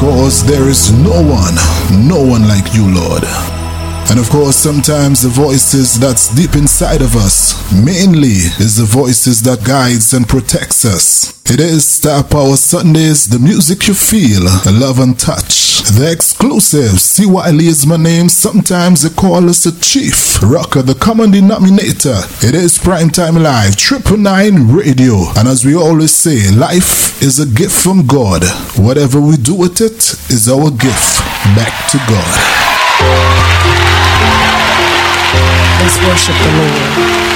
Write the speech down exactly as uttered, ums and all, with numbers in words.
because there is no one, no one like you, Lord. And of course, sometimes the voices that's deep inside of us, mainly is the voices that guides and protects us. It is Star Power Sundays, the music you feel, love and touch. The exclusive, C Y Lee is my name, sometimes they call us the chief rocker, the common denominator. It is Primetime Live, Triple Nine Radio. And as we always say, life is a gift from God. Whatever we do with it is our gift back to God. Let's worship the Lord.